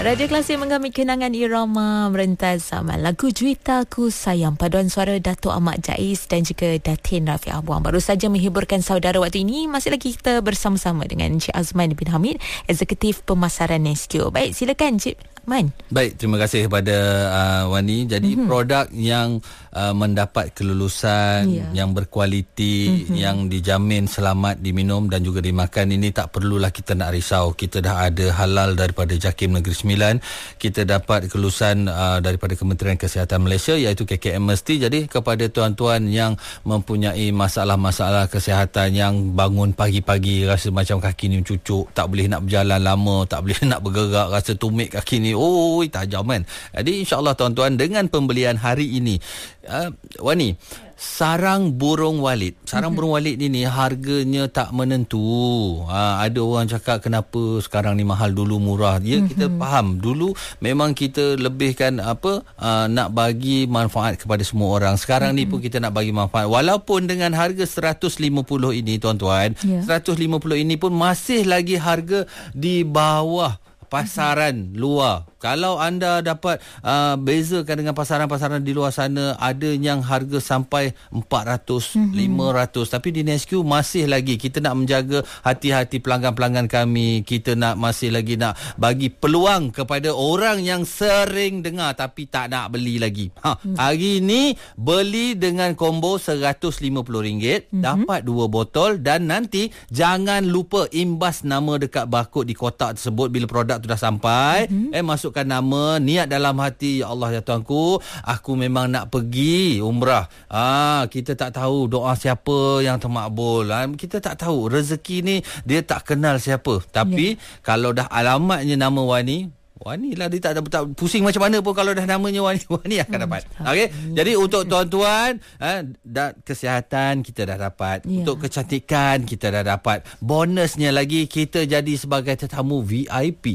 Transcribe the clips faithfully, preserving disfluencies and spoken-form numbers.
Radio Klasik menggami kenangan irama merentas zaman lagu Juwita Ku Sayang, paduan suara Dato' Ahmad Jais dan juga Datin Rafiq Abuang. Baru saja menghiburkan saudara waktu ini. Masih lagi kita bersama-sama dengan Encik Azman bin Hamid, Eksekutif Pemasaran N E S Q. Baik, silakan Encik Man. Baik, terima kasih kepada uh, Wani. Jadi mm-hmm. produk yang uh, mendapat kelulusan, yeah. yang berkualiti, mm-hmm. yang dijamin selamat diminum dan juga dimakan, ini tak perlulah kita nak risau. Kita dah ada halal daripada JAKIM Negeri Sembilan. Kita dapat kelulusan uh, daripada Kementerian Kesihatan Malaysia, iaitu K K M Mesti. Jadi kepada tuan-tuan yang mempunyai masalah-masalah kesihatan, yang bangun pagi-pagi rasa macam kaki ni cucuk, tak boleh nak berjalan lama, tak boleh nak bergerak, rasa tumit kaki ni, oh tajam kan. Jadi insya-Allah tuan-tuan, dengan pembelian hari ini, uh, Wani, sarang burung walit. Sarang mm-hmm. burung walit ini harganya tak menentu. Ha, ada orang cakap kenapa sekarang ni mahal, dulu murah. Ya, mm-hmm. kita faham. Dulu memang kita lebihkan apa uh, nak bagi manfaat kepada semua orang. Sekarang mm-hmm. ni pun kita nak bagi manfaat. Walaupun dengan harga seratus lima puluh ini tuan-tuan, yeah. seratus lima puluh ini pun masih lagi harga di bawah pasaran luar. Kalau anda dapat uh, bezakan dengan pasaran-pasaran di luar sana, ada yang harga sampai empat ratus, mm-hmm. lima ratus. Tapi di N E S Q masih lagi kita nak menjaga hati-hati pelanggan-pelanggan kami. Kita nak masih lagi nak bagi peluang kepada orang yang sering dengar tapi tak nak beli lagi. Ha, mm-hmm. hari ni beli dengan combo seratus lima puluh ringgit, mm-hmm. dapat dua botol, dan nanti jangan lupa imbas nama dekat barcode di kotak tersebut bila produk tu dah sampai. Mm-hmm. Eh masuk nama, niat dalam hati, ya Allah ya Tuanku, aku memang nak pergi umrah. Ah, kita tak tahu doa siapa yang termakbul. Ah, kita tak tahu rezeki ni dia tak kenal siapa. Tapi yeah. kalau dah alamatnya nama Wani, Wani lah, dia tak ada tak pusing macam mana pun, kalau dah namanya Wani, Wani akan dapat. Okey. Jadi untuk tuan-tuan, eh, dah kesihatan kita dah dapat. Yeah. Untuk kecantikan kita dah dapat. Bonusnya lagi, kita jadi sebagai tetamu V I P.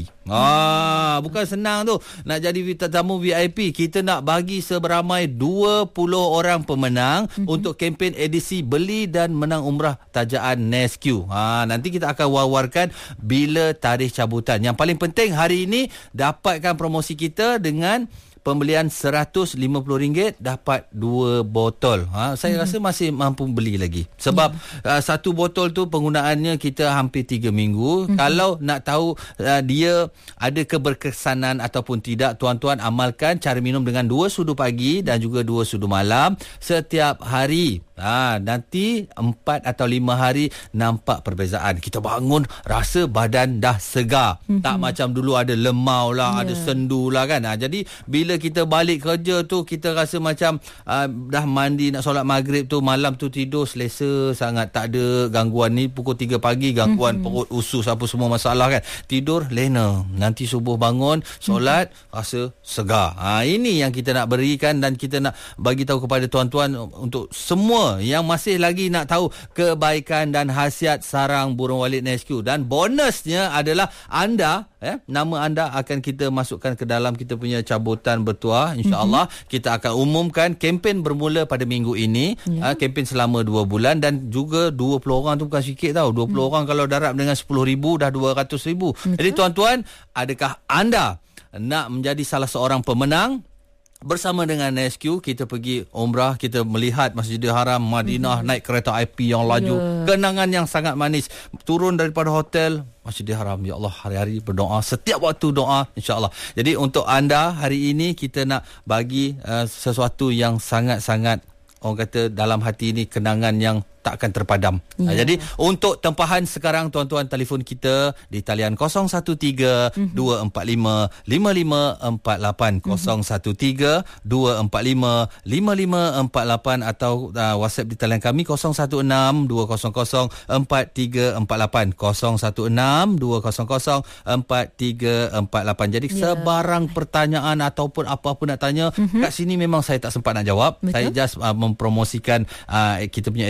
Ah, bukan senang tu nak jadi tetamu V I P. Kita nak bagi seberamai dua puluh orang pemenang mm-hmm. untuk kempen edisi beli dan menang umrah tajaan N E S Q. Ha, nanti kita akan war-warkan bila tarikh cabutan. Yang paling penting hari ini, dapatkan promosi kita dengan pembelian seratus lima puluh ringgit dapat dua botol. Ha, saya hmm. rasa masih mampu beli lagi. Sebab yeah. uh, satu botol tu penggunaannya kita hampir tiga minggu. Hmm. Kalau nak tahu uh, dia ada keberkesanan ataupun tidak, tuan-tuan amalkan cara minum dengan dua sudu pagi dan juga dua sudu malam setiap hari. Ha, nanti empat atau lima hari nampak perbezaan. Kita bangun rasa badan dah segar. Mm-hmm. Tak macam dulu ada lemau lah, yeah. ada sendu lah kan. Ha, jadi bila kita balik kerja tu, kita rasa macam uh, dah mandi nak solat maghrib tu, malam tu tidur selesa sangat. Tak ada gangguan ni. Pukul tiga pagi gangguan mm-hmm. perut, usus, apa semua masalah kan. Tidur lena. Nanti subuh bangun solat mm-hmm. rasa segar. Ha, ini yang kita nak berikan dan kita nak bagi tahu kepada tuan-tuan untuk semua yang masih lagi nak tahu kebaikan dan khasiat sarang burung walit N E S Q. Dan bonusnya adalah anda, eh, nama anda akan kita masukkan ke dalam kita punya cabutan bertuah. InsyaAllah mm-hmm. kita akan umumkan kempen bermula pada minggu ini. Yeah. uh, Kempen selama dua bulan, dan juga dua puluh orang tu bukan sikit tau. dua puluh mm. orang kalau darab dengan sepuluh ribu dah dua ratus ribu. Mm-hmm. Jadi tuan-tuan, adakah anda nak menjadi salah seorang pemenang? Bersama dengan N E S Q, kita pergi umrah, kita melihat Masjidil Haram, Madinah, hmm. naik kereta I P yang laju. Yeah. Kenangan yang sangat manis. Turun daripada hotel, Masjidil Haram, ya Allah, hari-hari berdoa, setiap waktu doa, insya-Allah. Jadi untuk anda hari ini, kita nak bagi uh, sesuatu yang sangat-sangat, orang kata dalam hati ini, kenangan yang tak akan terpadam. Yeah. Jadi untuk tempahan sekarang, tuan-tuan telefon kita di talian kosong satu tiga dua empat lima lima lima empat lapan, kosong satu tiga dua empat lima lima lima empat lapan, atau uh, WhatsApp di talian kami kosong satu enam dua kosong kosong empat tiga empat lapan, kosong satu enam dua kosong kosong empat tiga empat lapan. Jadi yeah. sebarang pertanyaan ataupun apa-apa nak tanya, mm-hmm. kat sini memang saya tak sempat nak jawab. Betul? Saya just uh, mempromosikan uh, kita punya edisi beli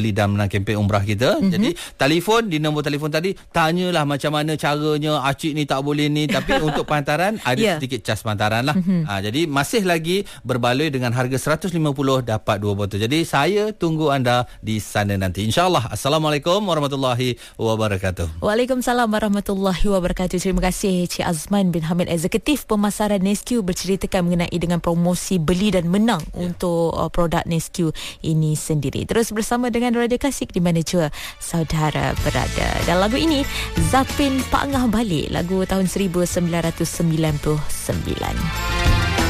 beli dan menang kempen umrah kita. Mm-hmm. Jadi telefon di nombor telefon tadi, tanyalah macam mana caranya, acik ni tak boleh ni, tapi untuk penghantaran ada yeah. sedikit cas penghantaran lah. Mm-hmm. Ha, jadi masih lagi berbaloi dengan harga seratus lima puluh dapat dua botol. Jadi saya tunggu anda di sana nanti, insya-Allah. Assalamualaikum warahmatullahi wabarakatuh. Waalaikumsalam warahmatullahi wabarakatuh. Terima kasih Cik Azman bin Hamid, Eksekutif Pemasaran Nesque, berceritakan mengenai dengan promosi beli dan menang yeah. untuk uh, produk Nesque ini sendiri. Terus bersama dengan Radio Klasik di mana jua saudara berada. Dan lagu ini Zapin Pak Ngah Balik, lagu tahun seribu sembilan ratus sembilan puluh sembilan.